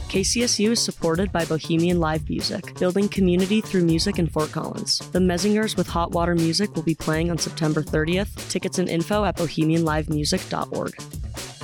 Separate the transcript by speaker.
Speaker 1: KCSU is supported by Bohemian Live Music, building community through music in Fort Collins. The Messingers with Hot Water Music will be playing on September 30th. Tickets and info at bohemianlivemusic.org.